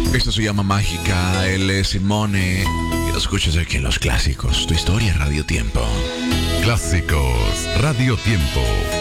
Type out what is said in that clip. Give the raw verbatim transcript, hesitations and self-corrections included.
Esto se llama Mágica, él es Simone. Y lo escuchas aquí en Los Clásicos, tu historia Radio Tiempo. Clásicos Radio Tiempo.